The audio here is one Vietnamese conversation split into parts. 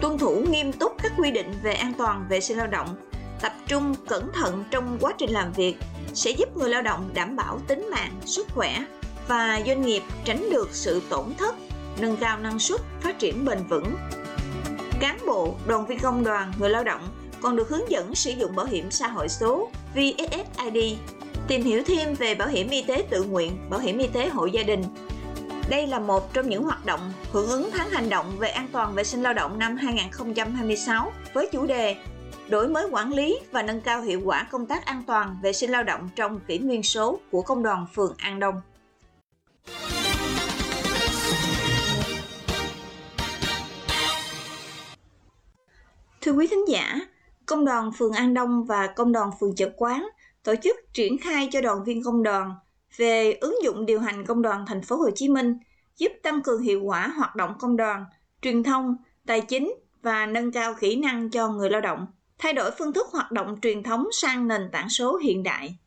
tuân thủ nghiêm túc các quy định về an toàn vệ sinh lao động, tập trung cẩn thận trong quá trình làm việc sẽ giúp người lao động đảm bảo tính mạng, sức khỏe và doanh nghiệp tránh được sự tổn thất, nâng cao năng suất, phát triển bền vững. Cán bộ, đoàn viên công đoàn, người lao động còn được hướng dẫn sử dụng bảo hiểm xã hội số VSSID, tìm hiểu thêm về bảo hiểm y tế tự nguyện, bảo hiểm y tế hộ gia đình. Đây là một trong những hoạt động hưởng ứng tháng hành động về an toàn vệ sinh lao động năm 2026 với chủ đề đổi mới quản lý và nâng cao hiệu quả công tác an toàn vệ sinh lao động trong kỷ nguyên số của Công đoàn phường An Đông. Thưa quý thính giả, Công đoàn phường An Đông và Công đoàn phường Chợ Quán tổ chức triển khai cho đoàn viên công đoàn về ứng dụng điều hành công đoàn thành phố Hồ Chí Minh, giúp tăng cường hiệu quả hoạt động công đoàn, truyền thông, tài chính và nâng cao kỹ năng cho người lao động, thay đổi phương thức hoạt động truyền thống sang nền tảng số hiện đại.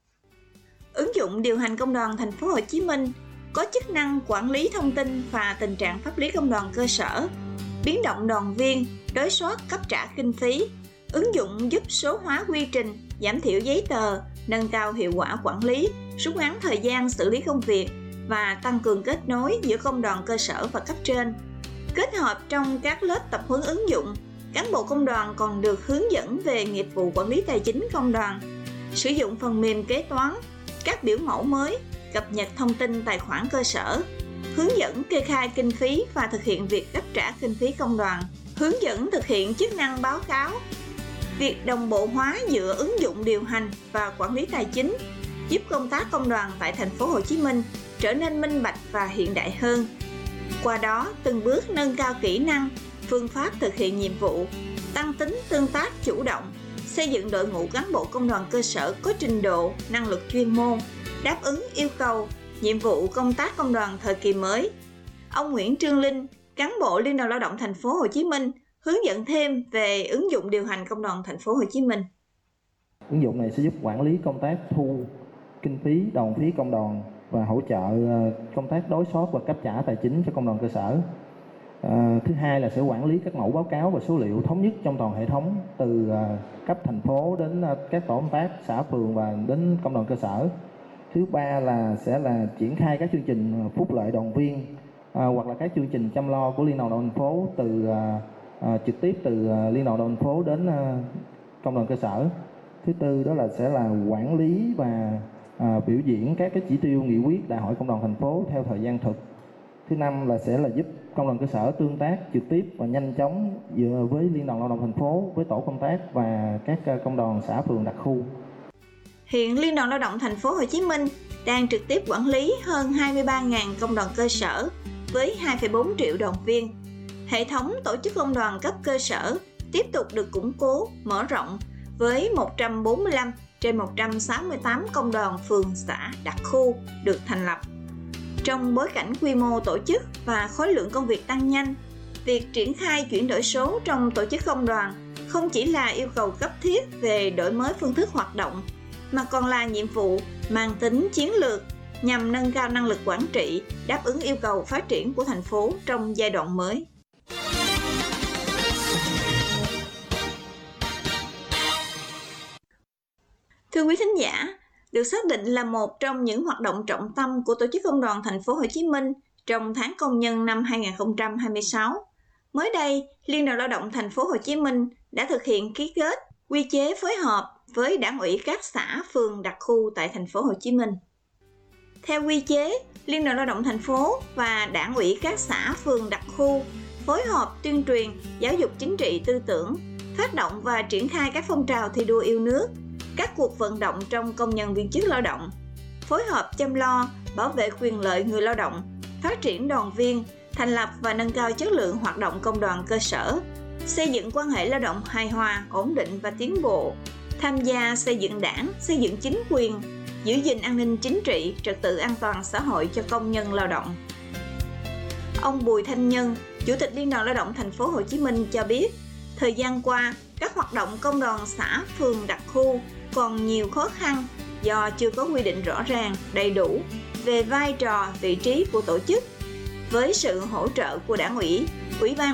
Ứng dụng điều hành công đoàn thành phố Hồ Chí Minh có chức năng quản lý thông tin và tình trạng pháp lý công đoàn cơ sở, biến động đoàn viên, đối soát cấp trả kinh phí. Ứng dụng giúp số hóa quy trình, giảm thiểu giấy tờ, nâng cao hiệu quả quản lý, rút ngắn thời gian xử lý công việc và tăng cường kết nối giữa công đoàn cơ sở và cấp trên. Kết hợp trong các lớp tập huấn ứng dụng, cán bộ công đoàn còn được hướng dẫn về nghiệp vụ quản lý tài chính công đoàn, sử dụng phần mềm kế toán, các biểu mẫu mới, cập nhật thông tin tài khoản cơ sở, hướng dẫn kê khai kinh phí và thực hiện việc đáp trả kinh phí công đoàn, hướng dẫn thực hiện chức năng báo cáo. Việc đồng bộ hóa giữa ứng dụng điều hành và quản lý tài chính giúp công tác công đoàn tại thành phố Hồ Chí Minh trở nên minh bạch và hiện đại hơn. Qua đó, từng bước nâng cao kỹ năng, phương pháp thực hiện nhiệm vụ, tăng tính tương tác chủ động, xây dựng đội ngũ cán bộ công đoàn cơ sở có trình độ, năng lực chuyên môn, đáp ứng yêu cầu, nhiệm vụ công tác công đoàn thời kỳ mới. Ông Nguyễn Trương Linh, cán bộ Liên đoàn Lao động thành phố Hồ Chí Minh, hướng dẫn thêm về ứng dụng điều hành công đoàn thành phố Hồ Chí Minh. Ứng dụng này sẽ giúp quản lý công tác thu kinh phí, đồn phí công đoàn và hỗ trợ công tác đối soát và cấp trả tài chính cho công đoàn cơ sở. Thứ hai là sẽ quản lý các mẫu báo cáo và số liệu thống nhất trong toàn hệ thống từ cấp thành phố đến các tổ công tác, xã phường và đến công đoàn cơ sở. Thứ ba là sẽ là triển khai các chương trình phúc lợi đoàn viên hoặc là các chương trình chăm lo của Liên đoàn Lao động thành phố từ trực tiếp từ Liên đoàn Lao động thành phố đến công đoàn cơ sở. Thứ tư đó là sẽ là quản lý và biểu diễn các cái chỉ tiêu nghị quyết đại hội công đoàn thành phố theo thời gian thực. Thứ năm là sẽ là giúp công đoàn cơ sở tương tác trực tiếp và nhanh chóng với Liên đoàn Lao động thành phố, với tổ công tác và các công đoàn xã phường đặc khu. Hiện Liên đoàn Lao động thành phố Hồ Chí Minh đang trực tiếp quản lý hơn 23.000 công đoàn cơ sở với 2,4 triệu đoàn viên. Hệ thống tổ chức công đoàn cấp cơ sở tiếp tục được củng cố, mở rộng với 145 trên 168 công đoàn phường xã đặc khu được thành lập. Trong bối cảnh quy mô tổ chức và khối lượng công việc tăng nhanh, việc triển khai chuyển đổi số trong tổ chức công đoàn không chỉ là yêu cầu cấp thiết về đổi mới phương thức hoạt động, mà còn là nhiệm vụ mang tính chiến lược nhằm nâng cao năng lực quản trị, đáp ứng yêu cầu phát triển của thành phố trong giai đoạn mới. Thưa quý thính giả, được xác định là một trong những hoạt động trọng tâm của Tổ chức Công đoàn thành phố Hồ Chí Minh trong tháng công nhân năm 2026. Mới đây, Liên đoàn Lao động thành phố Hồ Chí Minh đã thực hiện ký kết quy chế phối hợp với Đảng ủy các xã phường đặc khu tại thành phố Hồ Chí Minh. Theo quy chế, Liên đoàn Lao động thành phố và Đảng ủy các xã phường đặc khu phối hợp tuyên truyền, giáo dục chính trị tư tưởng, phát động và triển khai các phong trào thi đua yêu nước, các cuộc vận động trong công nhân viên chức lao động, phối hợp chăm lo, bảo vệ quyền lợi người lao động, phát triển đoàn viên, thành lập và nâng cao chất lượng hoạt động công đoàn cơ sở, xây dựng quan hệ lao động hài hòa, ổn định và tiến bộ, tham gia xây dựng đảng, xây dựng chính quyền, giữ gìn an ninh chính trị, trật tự an toàn xã hội cho công nhân lao động. Ông Bùi Thanh Nhân, Chủ tịch Liên đoàn Lao động thành phố Hồ Chí Minh cho biết, thời gian qua, các hoạt động công đoàn xã, phường đặc khu còn nhiều khó khăn do chưa có quy định rõ ràng, đầy đủ về vai trò, vị trí của tổ chức. Với sự hỗ trợ của Đảng ủy, Ủy ban